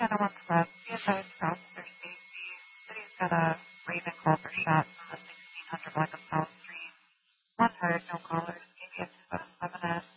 Channel 1 Club, CSI Officer Stacy. City's got a Raven call for shots on the 1600 block of South Street. 1 heard, no callers, ABS 7S.